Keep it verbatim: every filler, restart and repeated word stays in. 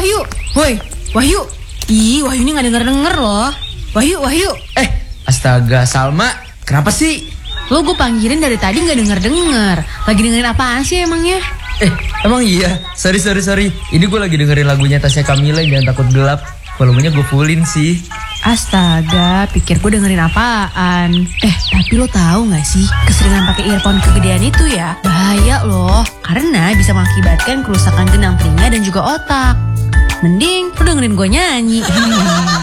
Wahyu. Woi, Wahyu. Ih, Wahyu ini gak denger-denger loh. Wahyu, Wahyu. Eh, astaga, Salma. Kenapa sih? Lo gue panggilin dari tadi gak denger-denger. Lagi dengerin apaan sih emangnya? Eh, emang iya? Sorry, sorry, sorry. Ini gue lagi dengerin lagunya Tasya Kamila, Jangan Takut Gelap. Volumenya gue fullin sih. Astaga, pikir gue dengerin apaan. Eh, tapi lo tahu gak sih, keseringan pakai earphone kegedean itu ya bahaya loh. Karena bisa mengakibatkan kerusakan genang telinga dan juga otak. Mending lo dengerin gue nyanyi.